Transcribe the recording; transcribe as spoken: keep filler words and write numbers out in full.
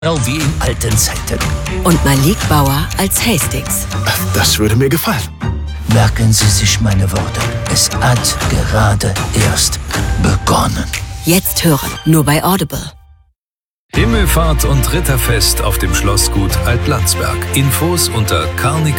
Wie in alten Zeiten. Und Malik Bauer als Hastings. Das würde mir gefallen. Merken Sie sich meine Worte. Es hat gerade erst begonnen. Jetzt hören, nur bei Audible. Himmelfahrt und Ritterfest auf dem Schlossgut Altlandsberg. Infos unter karnikel